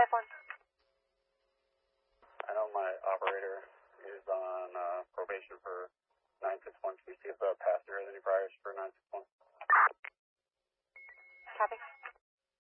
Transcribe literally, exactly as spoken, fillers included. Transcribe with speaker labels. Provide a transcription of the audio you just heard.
Speaker 1: five one.
Speaker 2: I know my operator is on uh, probation for nine six one. Can we see if the passenger has any priors for nine six one?